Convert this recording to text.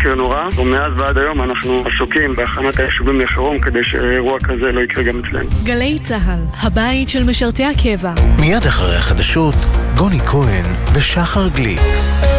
מקרה נורא, ומאז ועד היום אנחנו עסוקים בהכנת היישובים לחירום כדי שאירוע כזה לא יקרה גם אצלנו. גלי צהל, הבית של משרתי הקבע. מיד אחרי החדשות, גוני כהן ושחר גליק.